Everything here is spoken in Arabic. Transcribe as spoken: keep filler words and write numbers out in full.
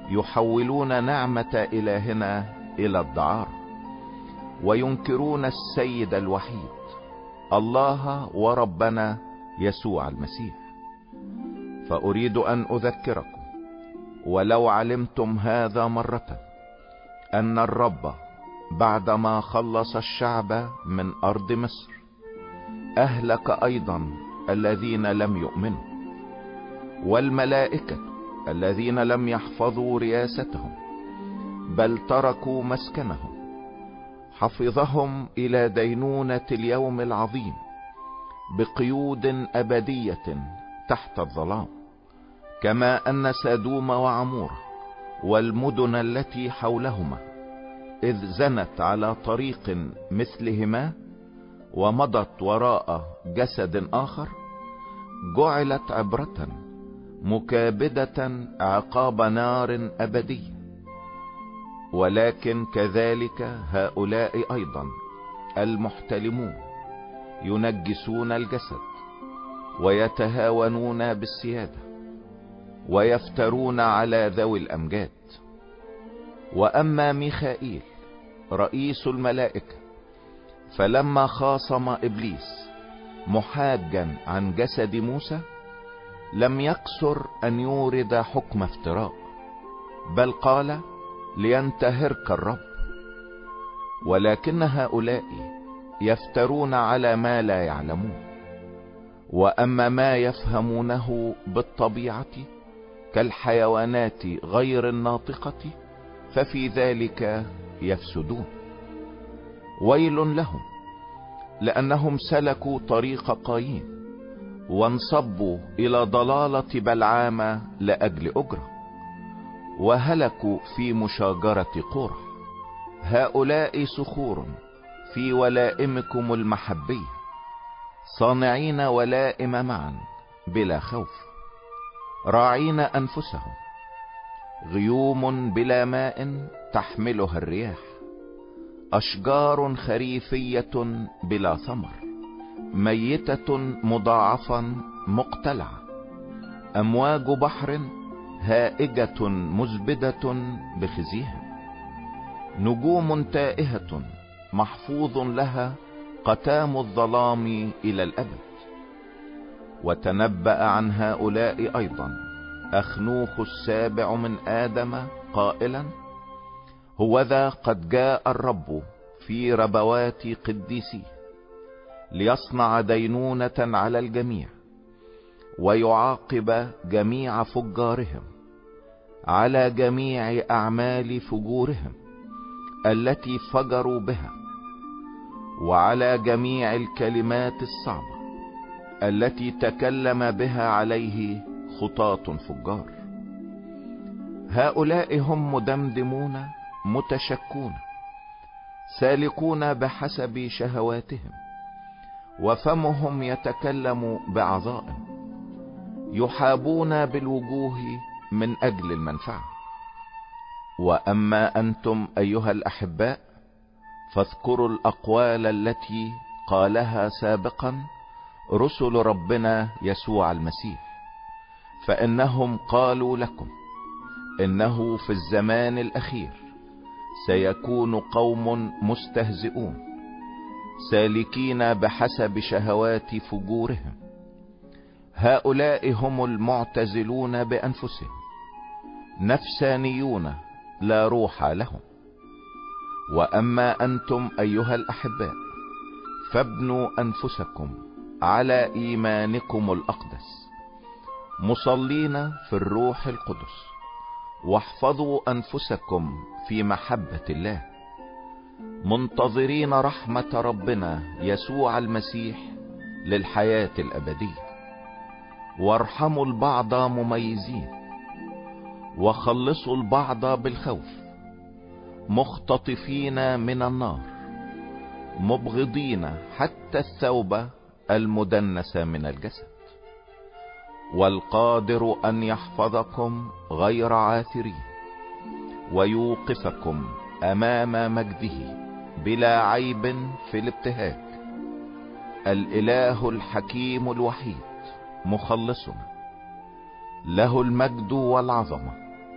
يحولون نعمة إلهنا إلى الدعارة، وينكرون السيد الوحيد الله وربنا يسوع المسيح. فأريد أن أذكركم، ولو علمتم هذا مرة، أن الرب بعدما خلص الشعب من أرض مصر أهلك أيضا الذين لم يؤمنوا، والملائكة الذين لم يحفظوا رياستهم بل تركوا مسكنهم حفظهم إلى دينونة اليوم العظيم بقيود أبدية تحت الظلام، كما أن سادوم وعمورة والمدن التي حولهما إذ زنت على طريق مثلهما ومضت وراء جسد آخر جعلت عبرة مكابدة عقاب نار أبدي. ولكن كذلك هؤلاء أيضا المحتلمون ينجسون الجسد ويتهاونون بالسيادة ويفترون على ذوي الأمجاد. وأما ميخائيل رئيس الملائكة فلما خاصم إبليس محاجا عن جسد موسى لم يقصر أن يورد حكم افتراء، بل قال لينتهرك الرب. ولكن هؤلاء يفترون على ما لا يعلمون، وأما ما يفهمونه بالطبيعة كالحيوانات غير الناطقة ففي ذلك يفسدون. ويل لهم، لأنهم سلكوا طريق قايين وانصبوا إلى ضلالة بلعام لأجل أجرة، وهلكوا في مشاجرة قرح. هؤلاء صخور في ولائمكم المحبية، صانعين ولائم معا بلا خوف، راعين أنفسهم، غيوم بلا ماء تحملها الرياح، أشجار خريفية بلا ثمر، ميتة مضاعفا مقتلعة، أمواج بحر هائجة مزبدة بخزيها، نجوم تائهة محفوظ لها قتام الظلام إلى الأبد. وتنبأ عن هؤلاء أيضا أخنوخ السابع من آدم قائلا: هوذا قد جاء الرب في ربوات قديسيه ليصنع دينونة على الجميع ويعاقب جميع فجارهم على جميع أعمال فجورهم التي فجروا بها، وعلى جميع الكلمات الصعبة التي تكلم بها عليه خطاة فجار. هؤلاء هم مدمدمون متشكون سالكون بحسب شهواتهم، وفمهم يتكلم بعظائم، يحابون بالوجوه من أجل المنفعة. وأما أنتم أيها الأحباء فاذكروا الأقوال التي قالها سابقا رسل ربنا يسوع المسيح، فإنهم قالوا لكم إنه في الزمان الأخير سيكون قوم مستهزئون سالكين بحسب شهوات فجورهم. هؤلاء هم المعتزلون بأنفسهم، نفسانيون لا روح لهم. وأما أنتم أيها الأحباء فابنوا أنفسكم على إيمانكم الأقدس مصلين في الروح القدس، واحفظوا أنفسكم في محبة الله، منتظرين رحمة ربنا يسوع المسيح للحياة الأبدية. وارحموا البعض مميزين، وخلصوا البعض بالخوف، مختطفين من النار، مبغضين حتى الثوب المدنس من الجسد. والقادر أن يحفظكم غير عاثرين ويوقفكم أمام مجده بلا عيب في الابتهاج، الإله الحكيم الوحيد مخلصنا، له المجد والعظمة